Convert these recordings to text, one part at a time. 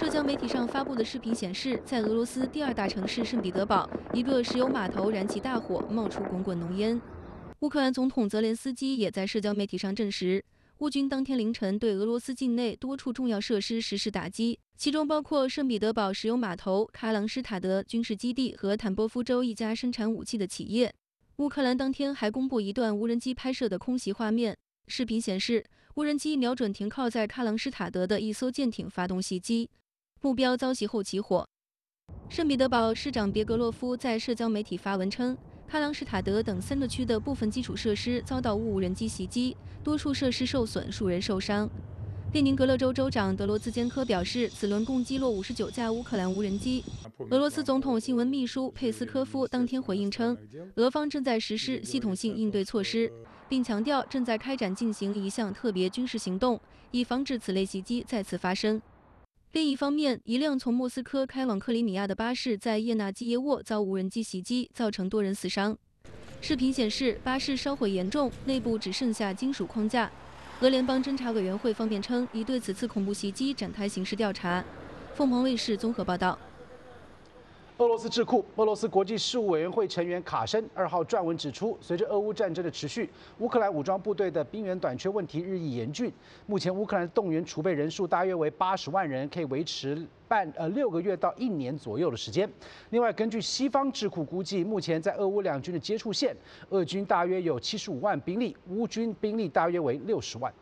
社交媒体上发布的视频显示，在俄罗斯第二大城市圣彼得堡，一个石油码头燃起大火，冒出滚滚浓烟。乌克兰总统泽连斯基也在社交媒体上证实，乌军当天凌晨对俄罗斯境内多处重要设施实施打击，其中包括圣彼得堡石油码头、喀朗施塔德军事基地和坦波夫州一家生产武器的企业。乌克兰当天还公布一段无人机拍摄的空袭画面，视频显示，无人机瞄准停靠在喀朗施塔德的一艘舰艇发动袭击，目标遭袭后起火。圣彼得堡市长别格洛夫在社交媒体发文称，喀朗施塔德等3个区的部分基础设施遭到无人机袭击，多处设施受损，数人受伤。列宁格勒州州长德罗兹坚科表示，此轮共击落59架乌克兰无人机。俄罗斯总统新闻秘书佩斯科夫当天回应称，俄方正在实施系统性应对措施，并强调正在进行一项特别军事行动，以防止此类袭击再次发生。另一方面，一辆从莫斯科开往克里米亚的巴士在叶纳基耶沃遭无人机袭击，造成多人死伤。视频显示，巴士烧毁严重，内部只剩下金属框架。俄联邦侦查委员会方面称，已对此次恐怖袭击展开刑事调查。凤凰卫视综合报道。 俄罗斯智库俄罗斯国际事务委员会成员卡申2号撰文指出，随着俄乌战争的持续，乌克兰武装部队的兵员短缺问题日益严峻。目前乌克兰动员储备人数大约为80万人，可以维持6个月到1年左右的时间。另外，根据西方智库估计，目前在俄乌两军的接触线，俄军大约有75万兵力，乌军兵力大约为60万。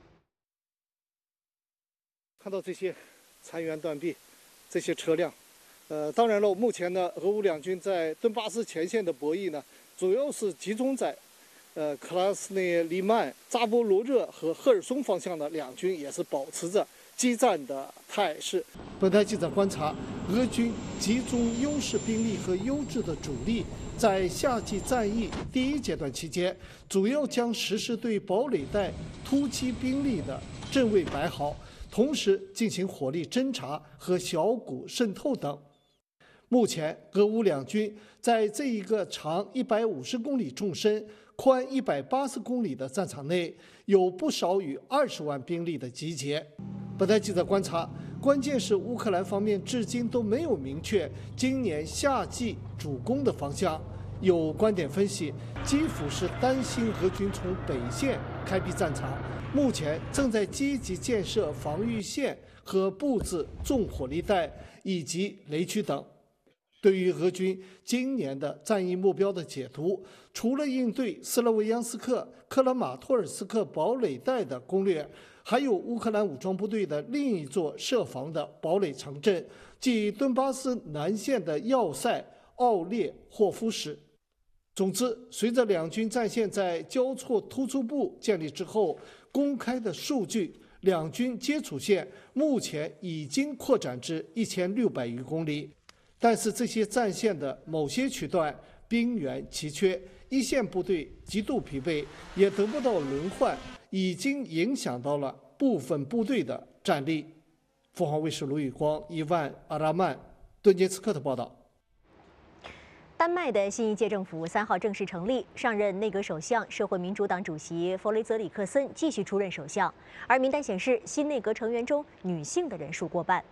看到这些残垣断壁，这些车辆。当然了，目前呢，俄乌两军在顿巴斯前线的博弈呢，主要是集中在，克拉斯涅利曼、扎波罗热和赫尔松方向的两军也是保持着激战的态势。本台记者观察，俄军集中优势兵力和优质的主力，在夏季战役第1阶段期间，主要将实施对堡垒带突击兵力的阵位摆好，同时进行火力侦察和小股渗透等。目前，俄乌两军在这一个长150公里纵深、宽180公里的战场内，有不少于20万兵力的集结。本台记者观察，关键是乌克兰方面至今都没有明确今年夏季主攻的方向。有观点分析，基辅是担心俄军从北线开辟战场，目前正在积极建设防御线和布置重火力带以及雷区等。对于俄军今年的战役目标的解读，除了应对斯洛维扬斯克、克拉马托尔斯克堡垒带的攻略，还有乌克兰武装部队的另一座设防的堡垒城镇，即顿巴斯南线的要塞奥列霍夫市。总之，随着两军战线在交错突出部建立之后，公开的数据，两军接触线目前已经扩展至1600余公里。但是这些战线的某些区段兵源奇缺，一线部队极度疲惫，也得不到轮换，已经影响到了部分部队的战力。凤凰卫视卢宇光、伊万·阿拉曼、顿涅茨克的报道。 丹麦的新一届政府3号正式成立，上任内阁首相社会民主党主席弗雷泽里克森继续出任首相，而名单显示，新内阁成员中女性的人数过半。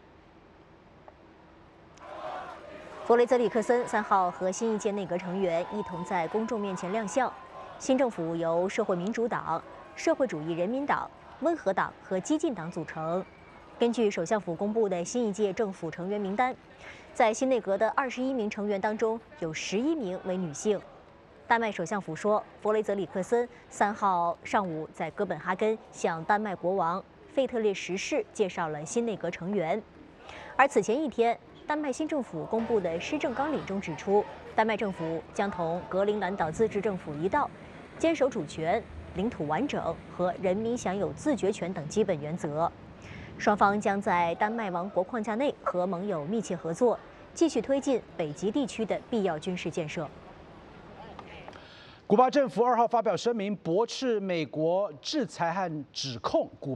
弗雷泽里克森3号和新一届内阁成员一同在公众面前亮相。新政府由社会民主党、社会主义人民党、温和党和激进党组成。根据首相府公布的新一届政府成员名单，在新内阁的21名成员当中，有11名为女性。丹麦首相府说，弗雷泽里克森3号上午在哥本哈根向丹麦国王费特烈10世介绍了新内阁成员。而此前一天，丹麦新政府公布的施政纲领中指出，丹麦政府将同格陵兰岛自治政府一道，坚守主权、领土完整和人民享有自决权等基本原则。双方将在丹麦王国框架内和盟友密切合作，继续推进北极地区的必要军事建设。 古巴政府2号发表声明，驳斥美国制裁和指控古